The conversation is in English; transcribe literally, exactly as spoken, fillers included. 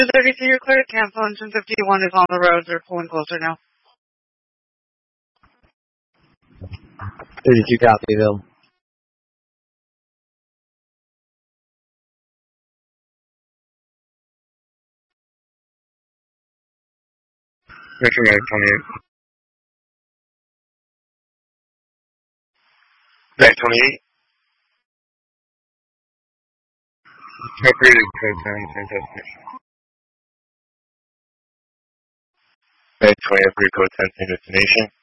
thirty-two, you're clear to cancel. Engine fifty-one is on the roads. They're pulling closer now. thirty-two, copy, Bill. Metro Mag twenty-eight. Mag twenty-eight. Appropriated code ten, same destination. Mag twenty, upgrade code ten, same destination.